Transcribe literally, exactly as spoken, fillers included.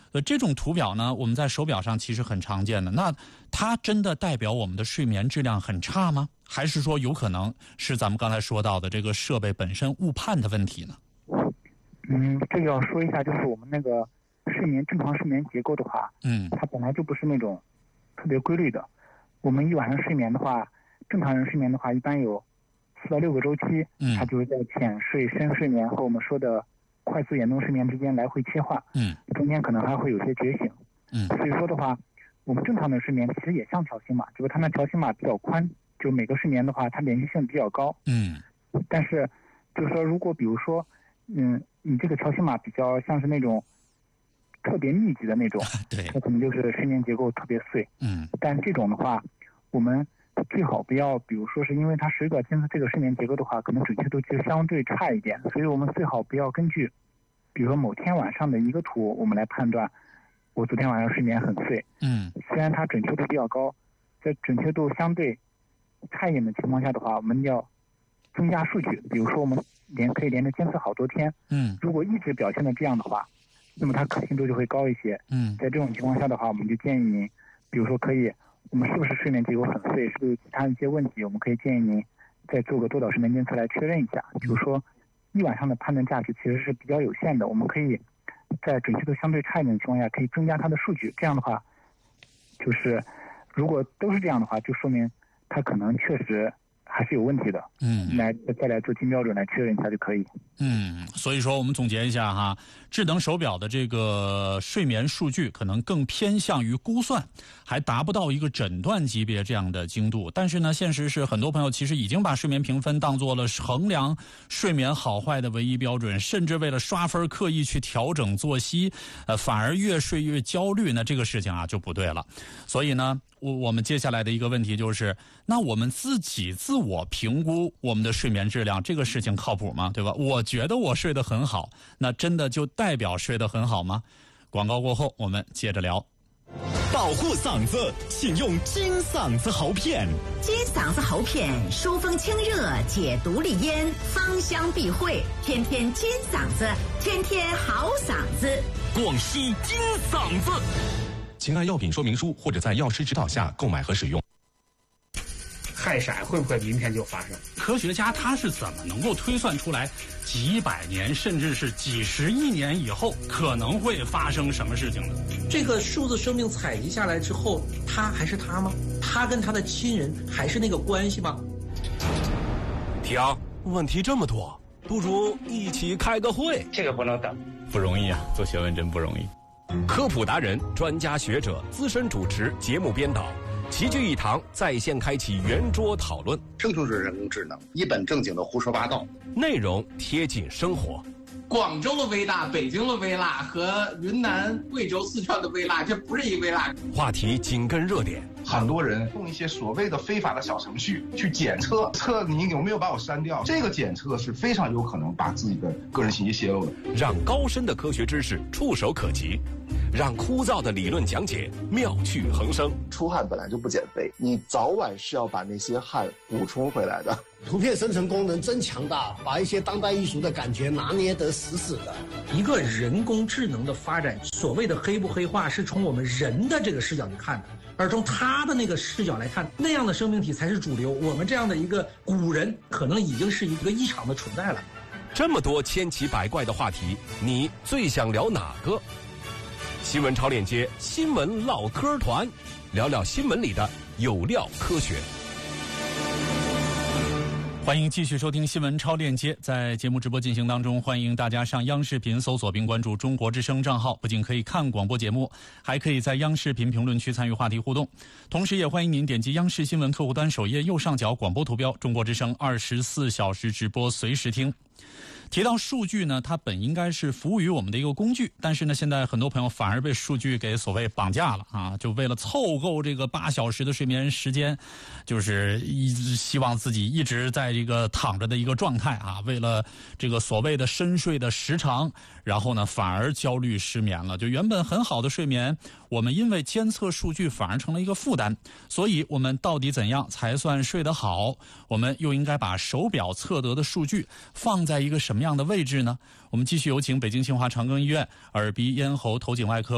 呃，这种图表呢，我们在手表上其实很常见的。那它真的代表我们的睡眠质量很差吗？还是说有可能是咱们刚才说到的这个设备本身误判的问题呢？ 嗯，这个要说一下，就是我们那个睡眠正常睡眠结构的话， 嗯， 它本来就不是那种特别规律的。我们一晚上睡眠的话，正常人睡眠的话，一般有四到六个周期， 嗯， 它就是在浅睡、深睡眠和我们说的快速眼动睡眠之间来回切换， 嗯， 中间可能还会有些觉醒， 嗯， 所以说的话，我们正常的睡眠其实也像条形码，就是它那条形码比较宽，就每个睡眠的话，它连续性比较高， 嗯， 但是就是说，如果比如说，嗯，你这个条形码比较像是那种特别密集的那种， 对， 它可能就是睡眠结构特别碎， 嗯， 但这种的话，我们最好不要，比如说是因为它手表监测这个睡眠结构的话，可能准确度就相对差一点，所以我们最好不要根据，比如说某天晚上的一个图，我们来判断我昨天晚上睡眠很碎。 嗯， 虽然它准确度比较高，在准确度相对差一点的情况下的话，我们要增加数据，比如说我们连可以连着监测好多天。 嗯， 如果一直表现的这样的话，那么它可信度就会高一些。 嗯， 在这种情况下的话，我们就建议您，比如说可以。我们是不是睡眠结构很碎？是不是有其他一些问题？我们可以建议您再做个多导睡眠监测来确认一下。就是说，一晚上的判断价值其实是比较有限的。我们可以在准确度相对差一点的情况下，可以增加它的数据。这样的话，就是如果都是这样的话，就说明它可能确实还是有问题的。 嗯， 来再来做金标准来确认一下就可以。 嗯，所以说我们总结一下哈，智能手表的这个睡眠数据可能更偏向于估算，还达不到一个诊断级别这样的精度。但是呢，现实是很多朋友其实已经把睡眠评分当作了衡量睡眠好坏的唯一标准，甚至为了刷分刻意去调整作息，呃，反而越睡越焦虑，那这个事情啊就不对了。所以呢，我我们接下来的一个问题就是，那我们自己自我评估我们的睡眠质量，这个事情靠谱吗？对吧？我觉得我睡得很好，那真的就代表睡得很好吗？广告过后我们接着聊。 保护嗓子，请用金嗓子喉片。 金嗓子喉片疏风清热，解毒利咽，芳香避秽，天天金嗓子，天天好嗓子。 广西金嗓子。请按药品说明书或者在药师指导下购买和使用。 氦闪会不会明天就发生？科学家他是怎么能够推算出来几百年甚至是几十亿年以后可能会发生什么事情的？ 这个数字生命采集下来之后，他还是他吗？他跟他的亲人还是那个关系吗？ 停，问题这么多，不如一起开个会。 这个不能等， 不容易啊，做学问真不容易。 科普达人、专家学者、资深主持、节目编导齐聚一堂，在线开启圆桌讨论。 生就是人工智能，一本正经的胡说八道， 内容贴近生活。 广州的微辣、北京的微辣和云南、贵州、四川的微辣，这不是一微辣。 话题紧跟热点。 很多人用一些所谓的非法的小程序去检测，测你有没有把我删掉。这个检测是非常有可能把自己的个人信息泄露的。 让高深的科学知识触手可及，让枯燥的理论讲解妙趣横生。 出汗本来就不减肥，你早晚是要把那些汗补充回来的。 图片生成功能真强大，把一些当代艺术的感觉拿捏得死死的。 一个人工智能的发展，所谓的黑不黑化是从我们人的这个视角去看的，而从他的那个视角来看，那样的生命体才是主流。我们这样的一个古人可能已经是一个异常的存在了。 这么多千奇百怪的话题，你最想聊哪个？新闻超链接新闻唠嗑团，聊聊新闻里的有料科学。 欢迎继续收听新闻超链接，在节目直播进行当中，欢迎大家上央视频搜索并关注中国之声账号，不仅可以看广播节目，还可以在央视频评论区参与话题互动。同时也欢迎您点击央视新闻客户端首页右上角广播图标，中国之声二十四小时直播随时听。提到数据呢，它本应该是服务于我们的一个工具，但是呢，现在很多朋友反而被数据给所谓绑架了啊！就为了凑够这个八小时的睡眠时间，就是一直希望自己一直在这个躺着的一个状态啊，为了这个所谓的深睡的时长，然后呢，反而焦虑失眠了。就原本很好的睡眠，我们因为监测数据反而成了一个负担。所以我们到底怎样才算睡得好？我们又应该把手表测得的数据放在一个什么样的位置呢？我们继续有请北京清华长庚医院耳鼻咽喉头颈外科